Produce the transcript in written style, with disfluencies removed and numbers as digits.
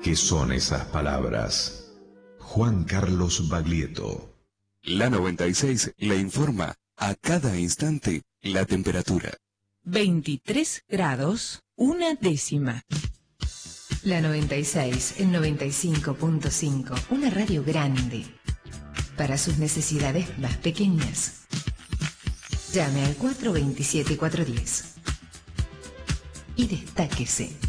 ¿Qué son esas palabras? Juan Carlos Baglietto. La 96 le informa a cada instante la temperatura. 23 grados, 1/10. La 96, el 95.5, una radio grande para sus necesidades más pequeñas. Llame al 427-410 y destáquese.